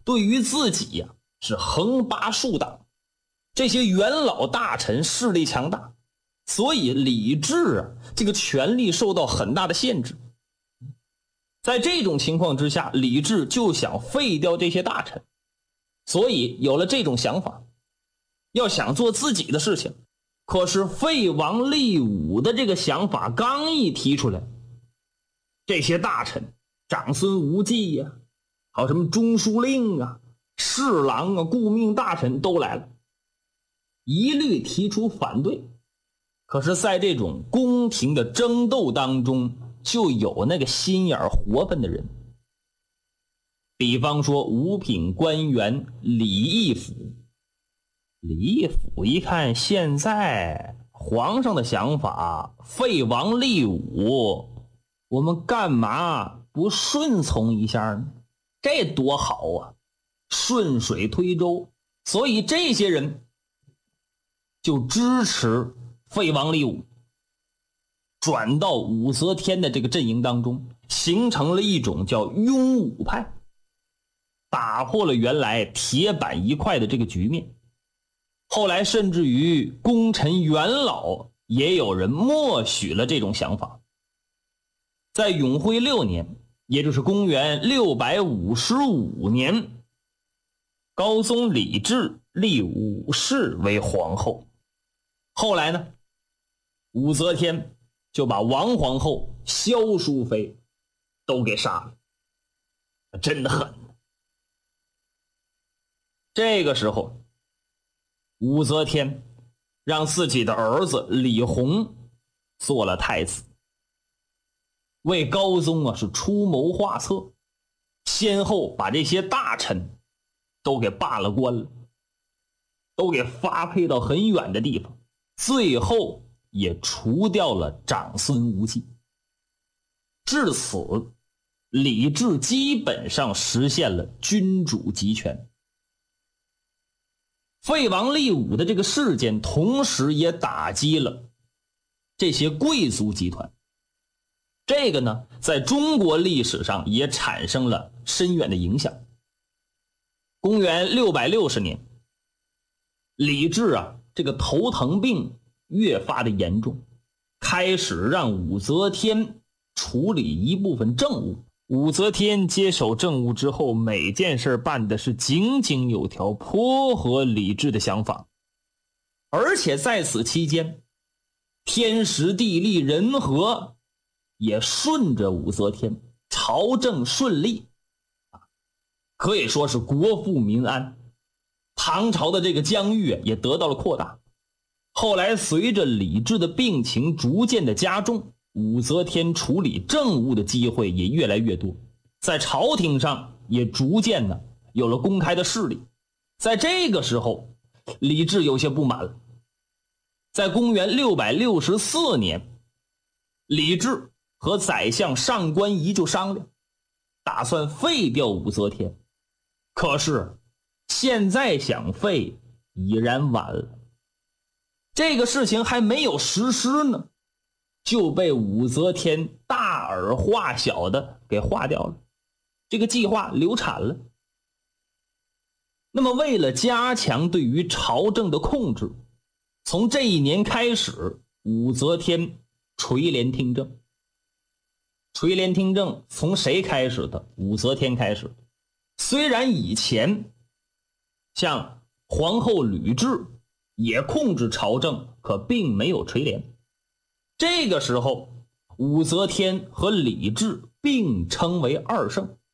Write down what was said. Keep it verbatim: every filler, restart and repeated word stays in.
对于自己呀、啊、是横拔竖挡，这些元老大臣势力强大，所以李治啊这个权力受到很大的限制。在这种情况之下，李治就想废掉这些大臣，所以有了这种想法，要想做自己的事情。可是废王立武的这个想法刚一提出来，这些大臣长孙无忌呀、啊，还有什么中书令啊、侍郎啊、顾命大臣都来了，一律提出反对。可是在这种宫廷的争斗当中，就有那个心眼活泛的人，比方说五品官员李义府。李义府一看现在皇上的想法废王立武，我们干嘛不顺从一下呢？这多好啊，顺水推舟。所以这些人就支持废王立武，转到武则天的这个阵营当中，形成了一种叫拥武派，打破了原来铁板一块的这个局面。后来甚至于功臣元老也有人默许了这种想法。在永徽六年，也就是公元六百五十五年，高宗李治立武氏为皇后。后来呢，武则天就把王皇后、萧淑妃都给杀了，真的狠。这个时候武则天让自己的儿子李弘做了太子，为高宗啊是出谋划策，先后把这些大臣都给罢了官了，都给发配到很远的地方，最后也除掉了长孙无忌。至此，李治基本上实现了君主集权。废王立武的这个事件，同时也打击了这些贵族集团。这个呢，在中国历史上也产生了深远的影响。公元六百六十年，李治啊，这个头疼病越发的严重，开始让武则天处理一部分政务。武则天接手政务之后，每件事办的是井井有条，颇合李治的想法。而且在此期间，天时地利人和也顺着武则天，朝政顺利，可以说是国富民安。唐朝的这个疆域也得到了扩大。后来随着李治的病情逐渐的加重，武则天处理政务的机会也越来越多，在朝廷上也逐渐的有了公开的势力。在这个时候，李治有些不满了。在公元六百六十四年，李治和宰相上官仪就商量，打算废掉武则天。可是现在想废已然晚了，这个事情还没有实施呢，就被武则天大而化小的给化掉了，这个计划流产了。那么为了加强对于朝政的控制，从这一年开始，武则天垂帘听政。垂帘听政从谁开始的？武则天开始。虽然以前像皇后吕雉也控制朝政，可并没有垂帘。这个时候，武则天和李治并称为二圣。